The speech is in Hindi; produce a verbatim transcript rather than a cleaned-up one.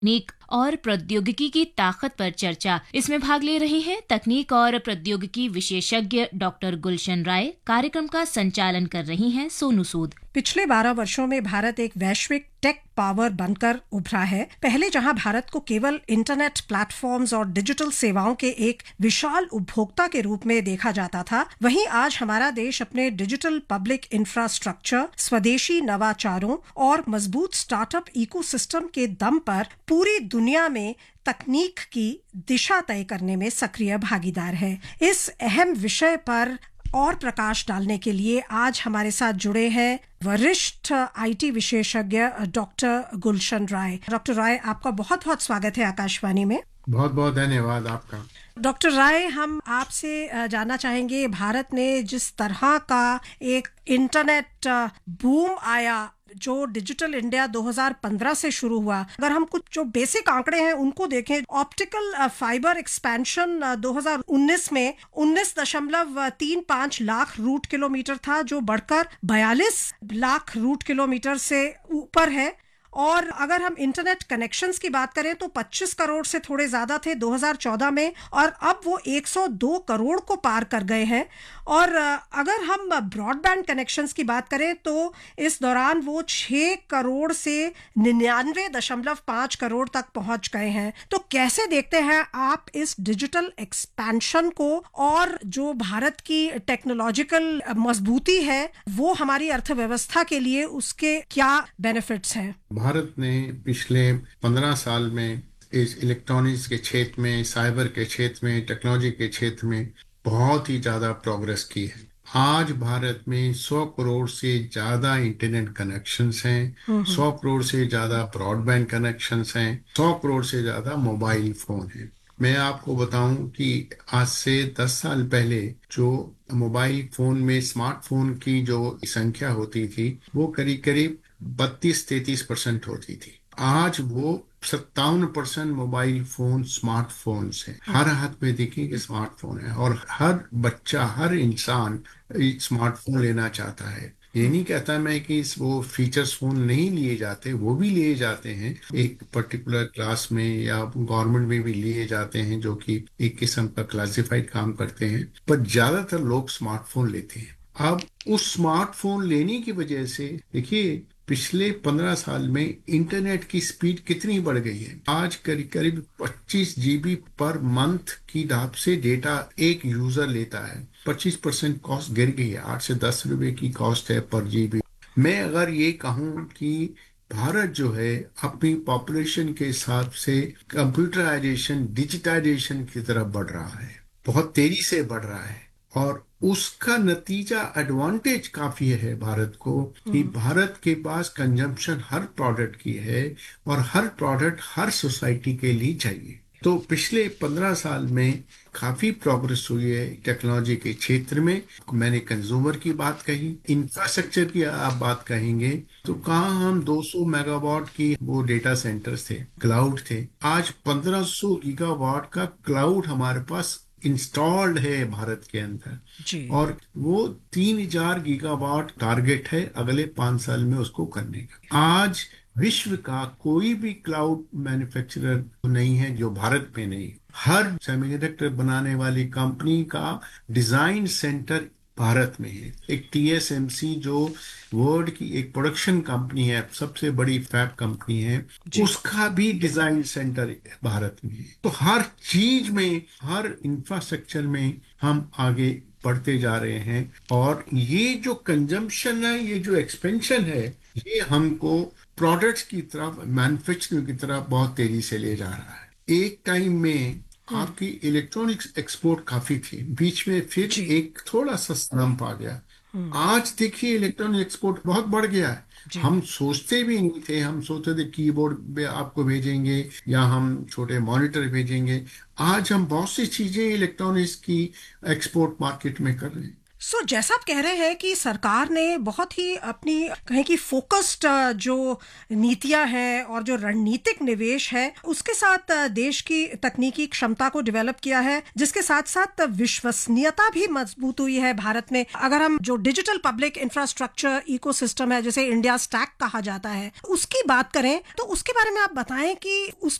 तकनीक और प्रौद्योगिकी की ताकत पर चर्चा। इसमें भाग ले रहे हैं तकनीक और प्रौद्योगिकी विशेषज्ञ डॉक्टर गुलशन राय। कार्यक्रम का संचालन कर रही हैं सोनू सूद। पिछले बारह वर्षों में भारत एक वैश्विक टेक पावर बनकर उभरा है। पहले जहां भारत को केवल इंटरनेट प्लेटफॉर्म्स और डिजिटल सेवाओं के एक विशाल उपभोक्ता के रूप में देखा जाता था, वहीं आज हमारा देश अपने डिजिटल पब्लिक इंफ्रास्ट्रक्चर, स्वदेशी नवाचारों और मजबूत स्टार्टअप इकोसिस्टम के दम पर पूरी दुनिया में तकनीक की दिशा तय करने में सक्रिय भागीदार है। इस अहम विषय पर और प्रकाश डालने के लिए आज हमारे साथ जुड़े हैं वरिष्ठ आईटी विशेषज्ञ डॉक्टर गुलशन राय। डॉक्टर राय, आपका बहुत बहुत स्वागत है आकाशवाणी में। बहुत बहुत धन्यवाद आपका। डॉक्टर राय, हम आपसे जानना चाहेंगे, भारत ने जिस तरह का एक इंटरनेट बूम आया जो डिजिटल इंडिया दो हज़ार पंद्रह से शुरू हुआ, अगर हम कुछ जो बेसिक आंकड़े हैं उनको देखें, ऑप्टिकल फाइबर एक्सपेंशन दो हज़ार उन्नीस में उन्नीस दशमलव तीन पाँच लाख रूट किलोमीटर था, जो बढ़कर बयालीस लाख रूट किलोमीटर से ऊपर है। और अगर हम इंटरनेट कनेक्शंस की बात करें तो पच्चीस करोड़ से थोड़े ज्यादा थे दो हज़ार चौदह में, और अब वो एक सौ दो करोड़ को पार कर गए हैं। और अगर हम ब्रॉडबैंड कनेक्शंस की बात करें तो इस दौरान वो छह करोड़ से निन्यानवे दशमलव पाँच करोड़ तक पहुंच गए हैं। तो कैसे देखते हैं आप इस डिजिटल एक्सपेंशन को, और जो भारत की टेक्नोलॉजिकल मजबूती है वो हमारी अर्थव्यवस्था के लिए उसके क्या बेनिफिट्स हैं? भारत ने पिछले पंद्रह साल में इस इलेक्ट्रॉनिक्स के क्षेत्र में, साइबर के क्षेत्र में, टेक्नोलॉजी के क्षेत्र में बहुत ही ज्यादा प्रोग्रेस की है। आज भारत में सौ करोड़ से ज्यादा इंटरनेट कनेक्शंस हैं, सौ करोड़ से ज्यादा ब्रॉडबैंड कनेक्शंस हैं, सौ करोड़ से ज्यादा मोबाइल फोन हैं। मैं आपको बताऊं कि आज से दस साल पहले जो मोबाइल फोन में स्मार्टफोन की जो संख्या होती थी वो करीब करीब बत्तीस तैतीस परसेंट होती थी। आज वो सत्तावन परसेंट मोबाइल फोन स्मार्टफोन्स हैं। हर हाथ में देखिए स्मार्टफोन है, और हर बच्चा, हर इंसान स्मार्टफोन लेना चाहता है। ये नहीं कहता मैं कि वो फीचर्स फोन नहीं लिए जाते, वो भी लिए जाते हैं एक पर्टिकुलर क्लास में, या गवर्नमेंट में भी लिए जाते हैं जो कि एक किस्म का क्लासिफाइड काम करते हैं, पर ज्यादातर लोग स्मार्टफोन लेते हैं। अब उस स्मार्टफोन लेने की वजह से देखिए पिछले पंद्रह साल में इंटरनेट की स्पीड कितनी बढ़ गई है। आज करीब करीब पच्चीस जीबी पर मंथ की ढाब से डेटा एक यूजर लेता है। पच्चीस परसेंट कॉस्ट गिर गई है, आठ से दस रुपए की कॉस्ट है पर जीबी। मैं अगर ये कहूँ कि भारत जो है अपनी पॉपुलेशन के हिसाब से कंप्यूटराइजेशन, डिजिटाइजेशन की तरफ बढ़ रहा है, बहुत तेजी से बढ़ रहा है, और उसका नतीजा एडवांटेज काफी है भारत को कि भारत के पास कंजम्पशन हर प्रोडक्ट की है, और हर प्रोडक्ट हर सोसाइटी के लिए चाहिए। तो पिछले पंद्रह साल में काफी प्रोग्रेस हुई है टेक्नोलॉजी के क्षेत्र में। मैंने कंज्यूमर की बात कही, इंफ्रास्ट्रक्चर की आप बात कहेंगे तो कहाँ हम दो सौ मेगावाट की वो डेटा सेंटर्स थे, क्लाउड थे, आज पंद्रह सौ गीगावाट का क्लाउड हमारे पास इंस्टॉल्ड है भारत के अंदर जी। और वो तीन हजार गीगावाट टारगेट है अगले पांच साल में उसको करने का। आज विश्व का कोई भी क्लाउड मैन्युफैक्चरर नहीं है जो भारत में नहीं। हर सेमीकंडक्टर बनाने वाली कंपनी का डिजाइन सेंटर भारत में है। एक टीएसएमसी जो वर्ल्ड की एक प्रोडक्शन कंपनी है, सबसे बड़ी फैब कंपनी है, उसका भी डिजाइन सेंटर भारत में है। तो हर चीज में, हर इंफ्रास्ट्रक्चर में हम आगे बढ़ते जा रहे हैं, और ये जो कंजम्पशन है, ये जो एक्सपेंशन है, ये हमको प्रोडक्ट्स की तरफ, मैन्युफैक्चरिंग की तरफ बहुत तेजी से ले जा रहा है। एक टाइम में आपकी इलेक्ट्रॉनिक्स एक्सपोर्ट काफी थी, बीच में फिर एक थोड़ा सा स्लंप आ गया। आज देखिए इलेक्ट्रॉनिक एक्सपोर्ट बहुत बढ़ गया है। हम सोचते भी नहीं थे, हम सोचते थे कीबोर्ड पे आपको भेजेंगे या हम छोटे मॉनिटर भेजेंगे। आज हम बहुत सी चीजें इलेक्ट्रॉनिक्स की एक्सपोर्ट मार्केट में कर रहे हैं। सो so, जैसा आप कह रहे हैं कि सरकार ने बहुत ही अपनी कहें कि फोकस्ड जो नीतियां हैं और जो रणनीतिक निवेश है उसके साथ देश की तकनीकी क्षमता को डेवलप किया है, जिसके साथ साथ विश्वसनीयता भी मजबूत हुई है भारत में। अगर हम जो डिजिटल पब्लिक इंफ्रास्ट्रक्चर इकोसिस्टम है जिसे इंडिया स्टैक कहा जाता है उसकी बात करें तो उसके बारे में आप बताएं कि उस